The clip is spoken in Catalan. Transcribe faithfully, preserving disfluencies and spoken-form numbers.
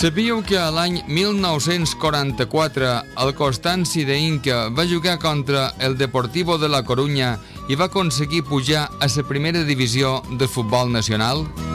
Sabíeu que l'any mil nou-cents quaranta-quatre el Constanci de Inca va jugar contra el Deportivo de la Corunya i va aconseguir pujar a la primera divisió del futbol nacional?